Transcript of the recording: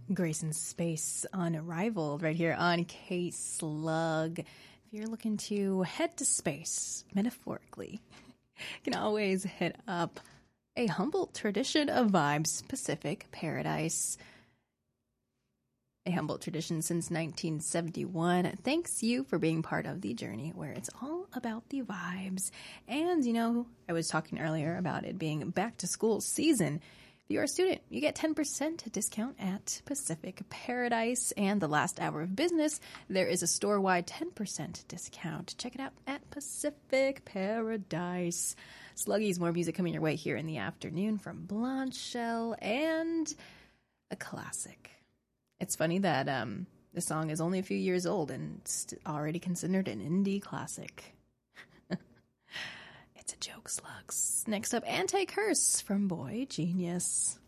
Grace and Space Unrivaled right here on K-Slug. If you're looking to head to space, metaphorically, you can always hit up a humble tradition of vibes, Pacific Paradise. A humble tradition since 1971. Thanks you for being part of the journey where it's all about the vibes. And, I was talking earlier about it being back to school season. If you're a student, you get 10% discount at Pacific Paradise. And the last hour of business, there is a store-wide 10% discount. Check it out at Pacific Paradise. Sluggies, more music coming your way here in the afternoon from Blonde Shell and a classic. It's funny that the song is only a few years old and it's already considered an indie classic. It's a joke, Slugs. Next up, Anti-Curse from Boy Genius.